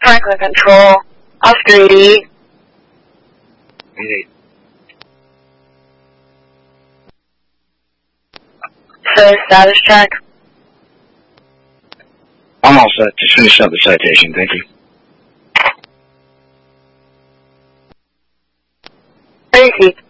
Franklin Control, Oscar 88. 88. So, status check. I'm all set. Just finished up the citation. Thank you. 30 feet.